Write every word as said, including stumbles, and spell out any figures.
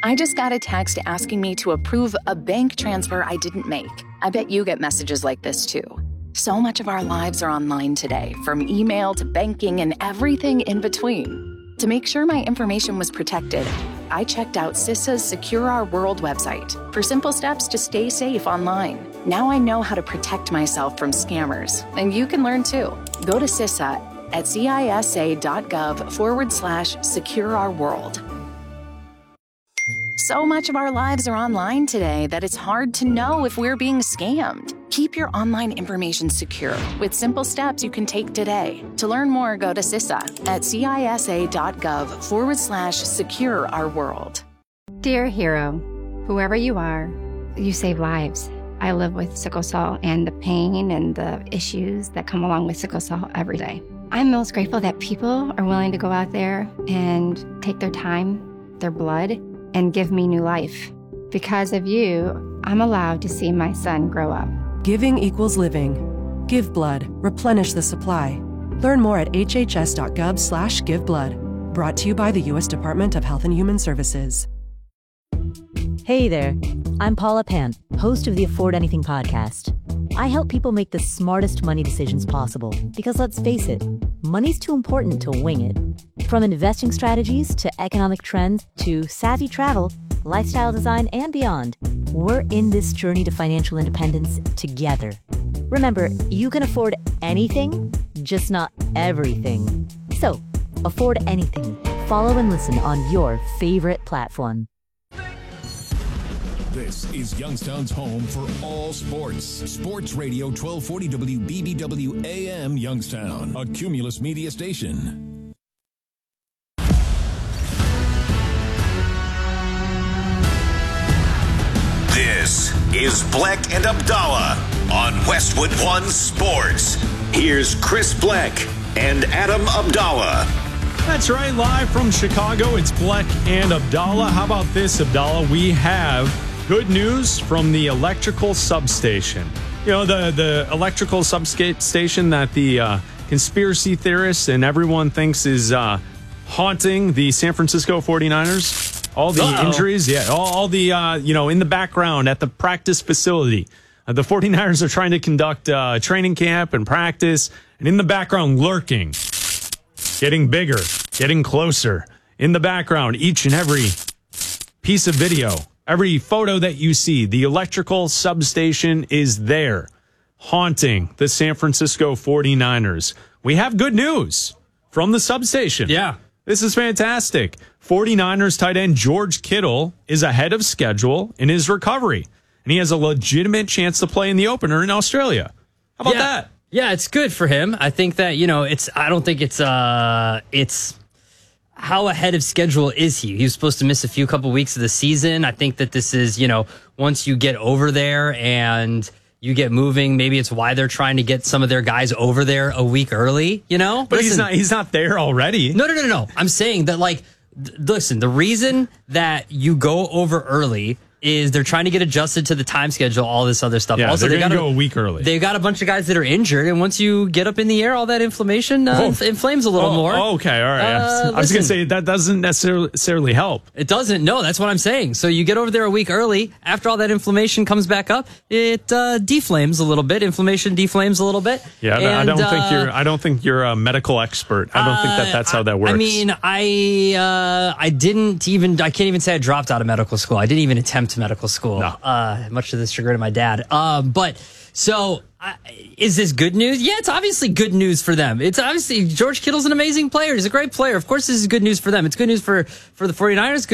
I just got a text asking me to approve a bank transfer I didn't make. I bet you get messages like this too. So much of our lives are online today, from email to banking and everything in between. To make sure my information was protected, I checked out CISA's Secure Our World website for simple steps to stay safe online. Now I know how to protect myself from scammers, and you can learn too. Go to CISA at cisa.gov forward slash secure our world. So much of our lives are online today that it's hard to know if we're being scammed. Keep your online information secure with simple steps you can take today. To learn more, go to CISA at cisa.gov forward slash secure our world. Dear hero, whoever you are, you save lives. I live with sickle cell and the pain and the issues that come along with sickle cell every day. I'm most grateful that people are willing to go out there and take their time, their blood, and give me new life. Because of you, I'm allowed to see my son grow up. Giving equals living. Give blood. Replenish the supply. Learn more at hhs.gov slash give blood. Brought to you by the U S Department of Health and Human Services. Hey there, I'm Paula Pant, host of the Afford Anything podcast. I help people make the smartest money decisions possible because, let's face it, money's too important to wing it. From investing strategies to economic trends to savvy travel, lifestyle design, and beyond, we're in this journey to financial independence together. Remember, you can afford anything, just not everything. So, afford anything. Follow and listen on your favorite platform. This is Youngstown's home for all sports. Sports Radio twelve forty W B B W A M Youngstown, a Cumulus media station. This is Bleck and Abdallah on Westwood One Sports. Here's Chris Bleck and Adam Abdallah. That's right, live from Chicago, it's Bleck and Abdallah. How about this, Abdallah? We have good news from the electrical substation. You know, the, the electrical substation that the uh, conspiracy theorists and everyone thinks is uh, haunting the San Francisco forty-niners. All the Uh-oh. injuries, yeah, all, all the, uh, you know, in the background at the practice facility. Uh, the forty-niners are trying to conduct uh, training camp and practice, and in the background, lurking, getting bigger, getting closer. In the background, each and every piece of video, every photo that you see, the electrical substation is there, haunting the San Francisco forty-niners. We have good news from the substation. Yeah. This is fantastic. forty-niners tight end George Kittle is ahead of schedule in his recovery, and he has a legitimate chance to play in the opener in Australia. How about yeah. that? Yeah, it's good for him. I think that, you know, it's, I don't think it's, uh, it's, how ahead of schedule is he? He was supposed to miss a few couple weeks of the season. I think that this is, you know, once you get over there and you get moving, maybe it's why they're trying to get some of their guys over there a week early, you know? But listen, he's not he's not there already. No, no, no, no. I'm saying that, like, th- listen, the reason that you go over early is they're trying to get adjusted to the time schedule, all this other stuff. Yeah, also, they're they going got to go a week early. They've got a bunch of guys that are injured, and once you get up in the air, all that inflammation uh, oh. inflames a little oh, more. Oh, okay, all right. Uh, I was going to listen. say that doesn't necessarily help. It doesn't. No, that's what I'm saying. So you get over there a week early. After all that inflammation comes back up, it uh, deflames a little bit. Inflammation deflames a little bit. Yeah, and, I don't uh, think you're. I don't think you're a medical expert. I don't uh, think that that's how that works. I mean, I uh, I didn't even. I can't even say I dropped out of medical school. I didn't even attempt medical school. No. Uh, much to the chagrin of my dad. Uh, but so. Uh, is this good news? Yeah, it's obviously good news for them. It's obviously George Kittle's an amazing player. He's a great player. Of course, this is good news for them. It's good news for, for the forty-niners.